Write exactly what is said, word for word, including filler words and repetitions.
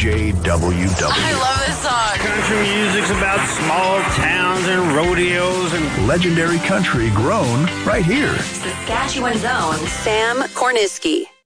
J W W. I love this song. Country music's about small towns and rodeos and legendary country grown right here. Saskatchewan's own Sam Korniski.